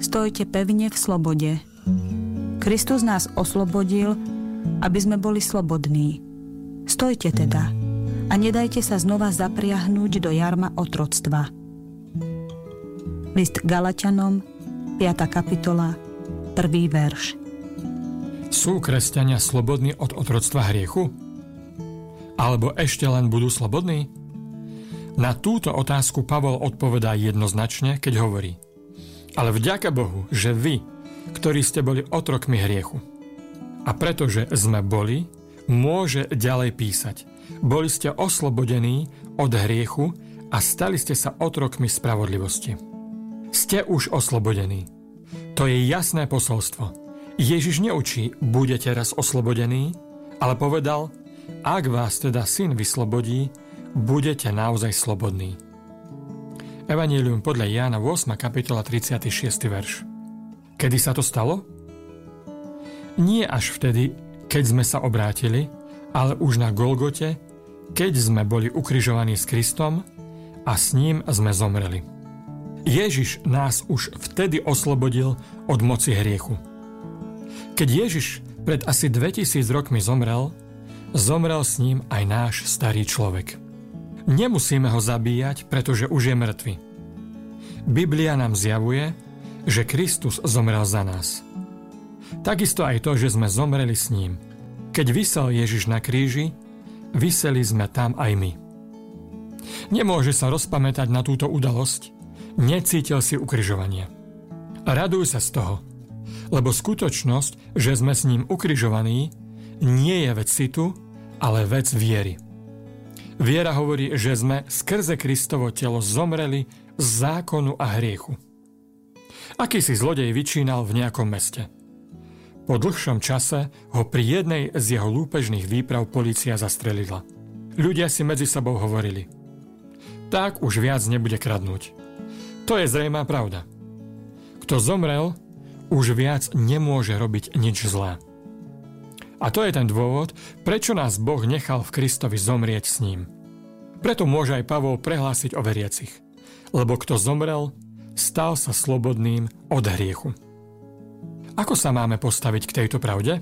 Stojte pevne v slobode. Kristus nás oslobodil, aby sme boli slobodní. Stojte teda a nedajte sa znova zapriahnuť do jarma otroctva. List Galaťanom, 5. kapitola, 1. verš. Sú kresťania slobodní od otroctva hriechu? Alebo ešte len budú slobodní? Na túto otázku Pavol odpovedá jednoznačne, keď hovorí: ale vďaka Bohu, že vy, ktorí ste boli otrokmi hriechu, a pretože sme boli, môže ďalej písať: boli ste oslobodení od hriechu a stali ste sa otrokmi spravodlivosti. Ste už oslobodení. To je jasné posolstvo. Ježiš neučí, budete raz oslobodení, ale povedal: ak vás teda Syn vyslobodí, budete naozaj slobodní. Evanjelium podľa Jána, 8. kapitola, 36. verš. Kedy sa to stalo? Nie až vtedy, keď sme sa obrátili, ale už na Golgote, keď sme boli ukrižovaní s Kristom a s ním sme zomreli. Ježiš nás už vtedy oslobodil od moci hriechu. Keď Ježiš pred asi 2000 rokmi zomrel s ním aj náš starý človek. Nemusíme ho zabíjať, pretože už je mŕtvy. Biblia nám zjavuje, že Kristus zomrel za nás. Takisto aj to, že sme zomreli s ním. Keď visel Ježiš na kríži, viseli sme tam aj my. Nemôže sa rozpamätať na túto udalosť, necítil si ukrižovanie. Raduj sa z toho, lebo skutočnosť, že sme s ním ukrižovaní, nie je vec citu, ale vec viery. Viera hovorí, že sme skrze Kristovo telo zomreli z zákonu a hriechu. Akýsi zlodej vyčínal v nejakom meste. Po dlhšom čase ho pri jednej z jeho lúpežných výprav polícia zastrelila. Ľudia si medzi sebou hovorili: tak už viac nebude kradnúť. To je zrejmá pravda. Kto zomrel, už viac nemôže robiť nič zlé. A to je ten dôvod, prečo nás Boh nechal v Kristovi zomrieť s ním. Preto môže aj Pavol prehlásiť o veriacich. Lebo kto zomrel, stal sa slobodným od hriechu. Ako sa máme postaviť k tejto pravde?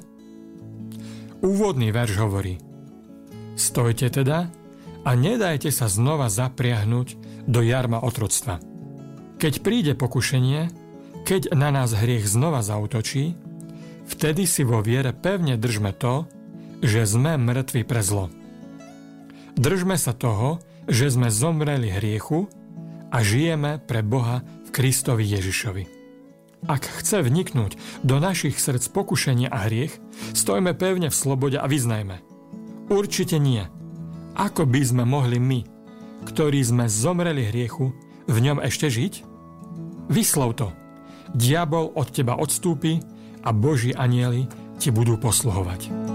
Úvodný verš hovorí: stojte teda a nedajte sa znova zapriahnuť do jarma otroctva. Keď príde pokušenie, keď na nás hriech znova zaútočí, vtedy si vo viere pevne držme to, že sme mŕtvi pre zlo. Držme sa toho, že sme zomreli hriechu a žijeme pre Boha v Kristovi Ježišovi. Ak chce vniknúť do našich srdc pokušenie a hriech, stojme pevne v slobode a vyznajme: určite nie. Ako by sme mohli my, ktorí sme zomreli hriechu, v ňom ešte žiť? Vyslov to. Diabol od teba odstúpi a Boží anjeli ti budú posluhovať.